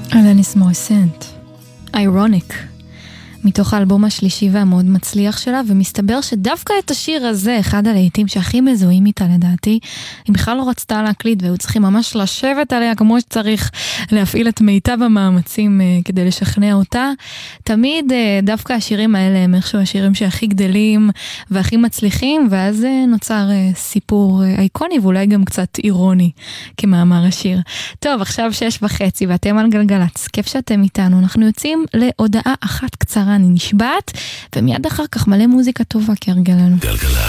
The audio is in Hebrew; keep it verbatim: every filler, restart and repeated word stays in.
אלניס מוריסנט, Ironic, מתוך האלבום השלישי והמאוד מצליח שלה, ומסתבר שדווקא את השיר הזה, אחד הלהיטים שהכי מזוהים איתה לדעתי, היא בכלל לא רצתה להקליט, והיו צריכים ממש לשבת עליה כמו שצריך, להפעיל את מיטב המאמצים uh, כדי לשכנע אותה. תמיד uh, דווקא השירים האלה הם איכשהו השירים שהכי גדלים והכי מצליחים, ואז uh, נוצר uh, סיפור uh, אייקוני ואולי גם קצת אירוני כמאמר השיר. טוב, עכשיו שש וחצי ואתם על גלגלץ, כיף שאתם איתנו. אנחנו יוצאים להודעה אחת קצרה, אני נשבעת, ומיד אחר כך מלא מוזיקה טובה כהרגלנו. גלגלץ.